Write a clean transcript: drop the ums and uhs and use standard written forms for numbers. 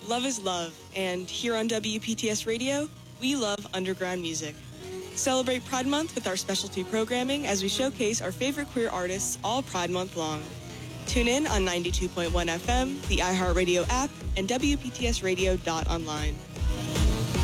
Love is love, and here on WPTS Radio, we love underground music. Celebrate Pride Month with our specialty programming as we showcase our favorite queer artists all Pride Month long. Tune in on 92.1 FM, the iHeartRadio app, and WPTSradio.online.